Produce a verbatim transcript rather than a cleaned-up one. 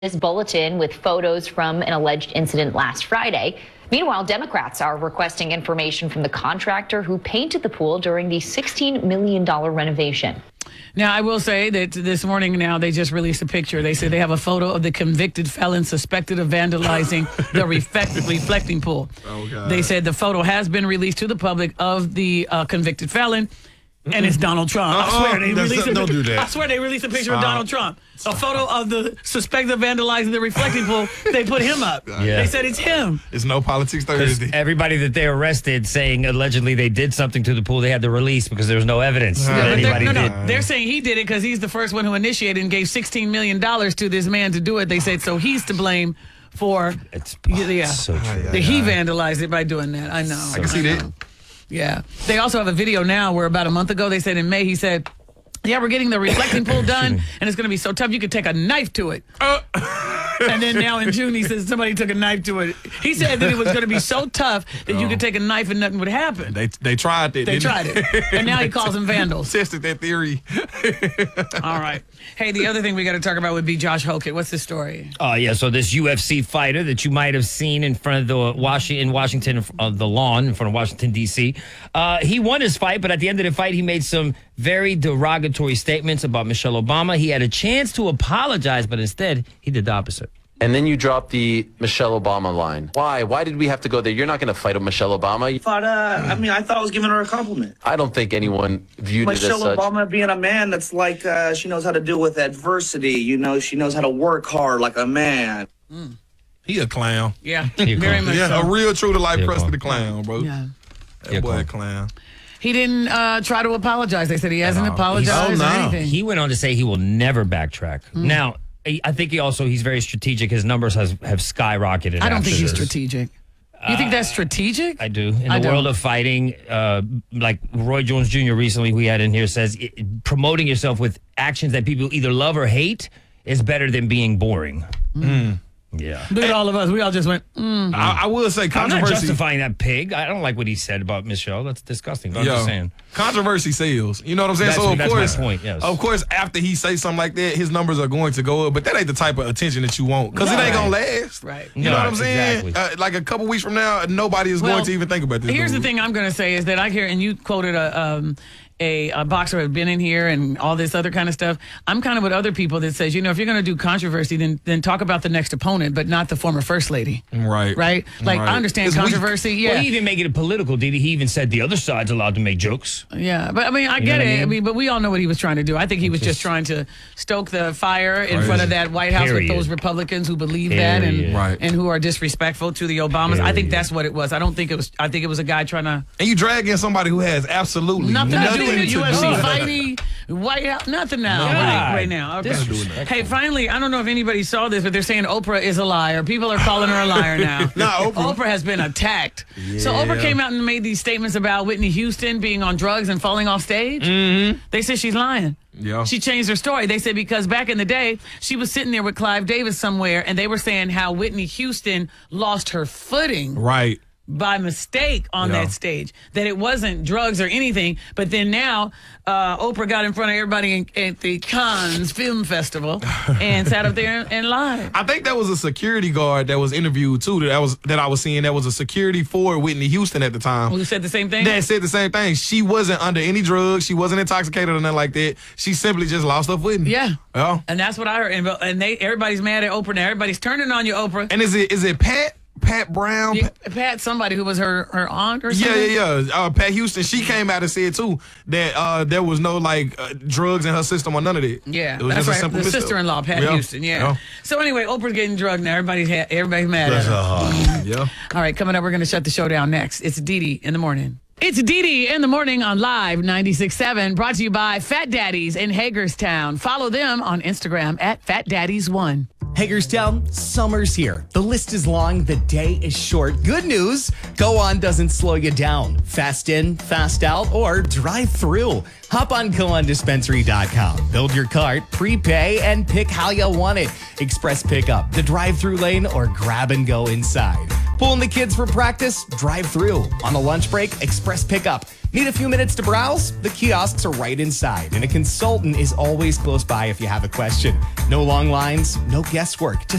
This bulletin with photos from an alleged incident last Friday. Meanwhile, Democrats are requesting information from the contractor who painted the pool during the sixteen million dollars renovation. Now, I will say that this morning now they just released a picture. They say they have a photo of the convicted felon suspected of vandalizing the reflect- reflecting pool. Oh, God. They said the photo has been released to the public of the uh, convicted felon. And it's Donald Trump. I swear they That's- released a, don't do that. I swear they released a picture of Stop. Donald Trump. A photo of the suspect of vandalizing the reflecting pool. They put him up. Yeah. They said it's him. It's no politics Because Thursday. everybody that they arrested saying allegedly they did something to the pool, they had to release because there was no evidence Yeah, that But they're, anybody no, no, did. they're saying he did it because he's the first one who initiated and gave sixteen million dollars to this man to do it. They said so he's to blame for It's yeah, yeah. so true. that he vandalized it by doing that. I know. I can see that. Yeah. They also have a video now where about a month ago they said in May he said, yeah, we're getting the reflecting pool done and it's going to be so tough you could take a knife to it. And then now in June he says somebody took a knife to it. He said that it was going to be so tough that you could take a knife and nothing would happen. They they tried that. They didn't tried it. And now he calls them vandals. Tested that theory. All right. Hey, the other thing we got to talk about would be Josh Hokett. What's the story? Oh, yeah. So this U F C fighter that you might have seen in front of the Washington, in Washington, uh, the lawn in front of Washington, D C, uh, he won his fight, but at the end of the fight, he made some very derogatory statements about Michelle Obama. He had a chance to apologize, but instead, he did the opposite. And then you dropped the Michelle Obama line. Why? Why did we have to go there? You're not going to fight with Michelle Obama. thought, uh, I mean, I thought I was giving her a compliment. I don't think anyone viewed it as Michelle such. Obama being a man that's like, uh, she knows how to deal with adversity. You know, she knows how to work hard like a man. He a clown. Yeah, He very called- much Yeah, so. a real true to life Yeah, Preston clown. the clown, bro. Yeah. That Yeah, boy a clown. clown. He didn't uh, try to apologize. They said he hasn't No. apologized Oh, or no. anything. He went on to say he will never backtrack. Now, I I think he also, he's very strategic. His numbers has, have skyrocketed. I don't after think he's this. strategic. You think that's strategic? I do. In I the don't. world of fighting, uh, like Roy Jones Junior recently, who we had in here, says it, promoting yourself with actions that people either love or hate is better than being boring. Yeah. Look at all of us. We all just went, mm. I, I will say I'm not controversy. justifying that pig. I don't like what he said about Michelle. That's disgusting. But I'm Yo, just saying. controversy sells. You know what I'm saying? That's- so of that's my course, point, yes. of course, after he say something like that, his numbers are going to go up. But that ain't the type of attention that you want because it ain't gonna last. Right. You No, know what I'm saying? exactly. Uh, like a couple weeks from now, nobody is Well, going to even think about this. Here's dude. the thing I'm going to say is that I hear, and you quoted a, um, a, a boxer who had been in here and all this other kind of stuff. I'm kind of with other people that says, you know, if you're going to do controversy, then then talk about the next opponent, but not the former first lady. Right. Right? Like, Right. I understand It's weak. controversy. Yeah. Well, he even make it political, did he? He even said the other side's allowed to make jokes. Yeah, but I mean, I You get know it. what I I mean? mean? but we all know what he was trying to do. I think he was just, just- trying to stoke the fire in Crazy. front of that White House with Period. those Republicans who believe that and Period. Right. and who are disrespectful to the Obamas. I think Period. that's what it was. I don't think it was. I think it was a guy trying to And you drag in somebody who has absolutely nothing, nothing, to do with to U F C do with fighting, White House, nothing now. No. Right, right now. Okay. Disrespectful. Hey, finally, I don't know if anybody saw this, but they're saying Oprah is a liar. People are calling her a liar now. Nah, Oprah- has been attacked. So Oprah Yeah. came out and made these statements about Whitney Houston being on drugs and falling off stage. Mm-hmm. They said she's lying. Yeah. She changed her story. They said because back in the day, she was sitting there with Clive Davis somewhere, and they were saying how Whitney Houston lost her footing Right. by mistake on Yeah. that stage, that it wasn't drugs or anything. But then now, uh, Oprah got in front of everybody in, at the Cannes Film Festival and sat up there and, and lied. I think that was a security guard that was interviewed too. That I was that I was seeing. That was a security for Whitney Houston at the time. Who said the same thing? That said the same thing. She wasn't under any drugs. She wasn't intoxicated or nothing like that. She simply just lost her footing. Yeah. Yeah. And that's what I heard. And, and they everybody's mad at Oprah now. Everybody's turning on you, Oprah. And is it is it Pat Pat Brown? You- Pat, somebody who was her, her aunt or something? Yeah, yeah, yeah. Uh, Pat Houston, she came out and said too that uh, there was no like uh, drugs in her system or none of that. Yeah, it was that's just a right. simple The misstep. sister-in-law, Pat Yeah. Houston. Yeah. So anyway, Oprah's getting drugged now. Everybody's ha- everybody's mad at her. Yeah. yeah. All right, coming up, we're going to shut the show down next. It's Dee Dee in the morning. It's Dee Dee in the morning on Live ninety-six point seven, brought to you by Fat Daddies in Hagerstown. Follow them on Instagram at Fat Daddies one. Hagerstown, summer's here. The list is long, the day is short. Good news, Go On doesn't slow you down. Fast in, fast out, or drive through. Hop on go on dispensary dot com. Build your cart, prepay, and pick how you want it. Express pickup, the drive-through lane, or grab and go inside. Pulling the kids for practice? Drive through. On a lunch break? Express pickup. Need a few minutes to browse? The kiosks are right inside, and a consultant is always close by if you have a question. No long lines, no guesswork. Just